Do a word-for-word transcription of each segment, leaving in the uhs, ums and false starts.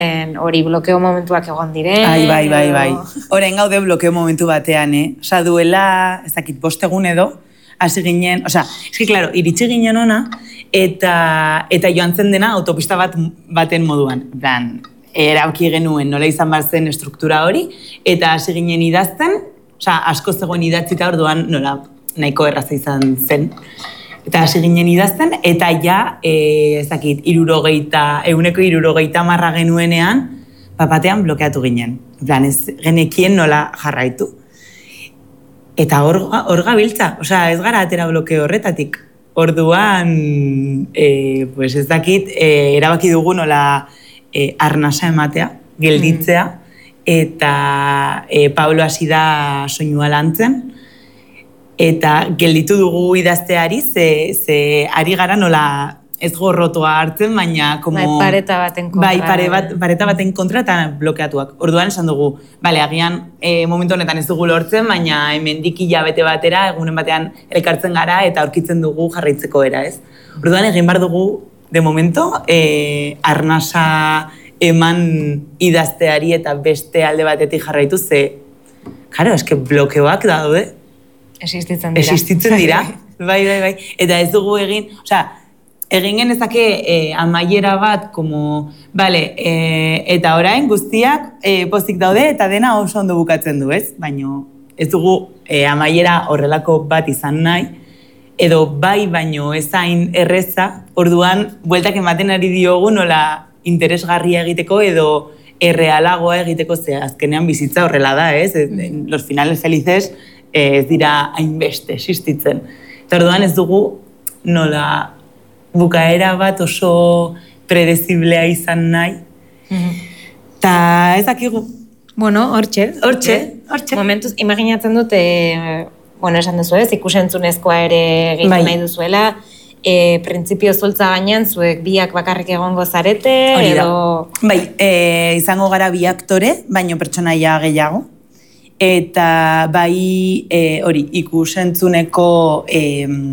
hori blokeo momentuak egon diren. Ai, bai, bai, bai. Orain gaude blokeo momentu batean, eh? Osa, duela, ez dakit, bost egun edo, hasi ginen, osa, eski, klaro, iritsi ginen ona, eta, eta joan zen dena autopista bat baten moduan. Dan, erabaki genuen nola izan bat zen estruktura hori, eta hasi ginen idazten, osa, asko zegoen idatzita orduan nola nahiko erraza izan zen. Eta hasi ginen idazten, eta ja, e, ez dakit, irurogeita, eguneko irurogeita marra genuenean, batean blokeatu ginen. Plan, ez genekien nola jarraitu. Eta hor, hor gabiltza, osea, ez gara atera blokeo horretatik. Orduan, e, pues ez dakit, e, erabaki dugu nola e, arnasa ematea, gelditzea, mm. eta e, Pablo hasi da soinua lantzen, eta gelditu dugu idazteari, ze, ze ari gara nola ez gorrotoa hartzen, baina como... Bai, pareta baten kontra. Bai, pare bat, pareta baten kontra eta blokeatuak. Orduan esan dugu, bale, agian e, momentu honetan ez dugu lortzen, baina hemendik hilabete batera, egunen batean elkartzen gara eta aurkitzen dugu jarraitzeko era, ez? Orduan egin behar dugu, de momento, e, arnasa eman idazteari eta beste alde batetik jarraitu, ze, karo, eske blokeoak daude. Existitzen dira. Existitzen dira, bai, bai, bai. Eta ez dugu egin, osea, egin genezake eh, amaiera bat, como, bale, eh, eta orain guztiak eh, pozik daude eta dena oso ondo bukatzen du, ez? Baina ez dugu eh, amaiera horrelako bat izan nahi, edo bai baino ezain erreza, orduan, bueltak ematen ari diogu nola interesgarria egiteko edo errealagoa egiteko, ze azkenean bizitza horrela da, ez? Mm. Los finales felices ez dira hainbeste existitzen. Eta orduan ez dugu nola bukaera bat oso predeziblea izan nahi. Eta ez dakigu. Bueno, hortxe. Hortxe, hortxe. Momentuz, imaginatzen dut, e, bueno, esan duzu ez, ikusentzunezkoa ere egiten bai. Nahi duzuela, e, printzipio zultza gainean, zuek biak bakarrik egongo zarete, hori da. Edo... Bai, e, izango gara bi aktore, baino pertsonaia gehiago. Eta bai, e, hori, ikusentzuneko e,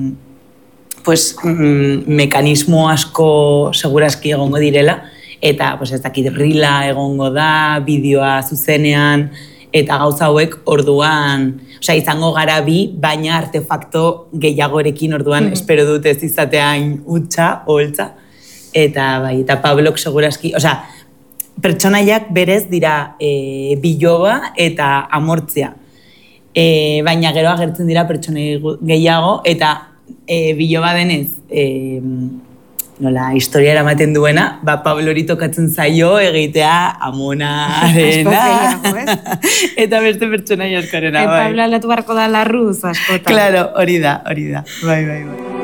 pues, mm, mekanismo asko segurazki egongo direla, eta pues, ez dakit rila egongo da, bideoa zuzenean, eta gauza hauek orduan, osea, izango gara bi, baina artefakto gehiagorekin orduan, mm-hmm. espero dut ez izateain utxa, holtza, eta bai, eta Pablok segurazki, osea, pertsonaiak berez dira e, biloba eta amortzea. E, baina gero agertzen dira pertsonai gehiago eta e, biloba denez e, nola, historia eramaten duena, ba Pablori tokatzen zaio egitea amonarena. Eta beste pertsonai askorena. Bai. Pablo aldatu barko da larruz askotan. Claro, hori da, hori da. Bai, bai, bai.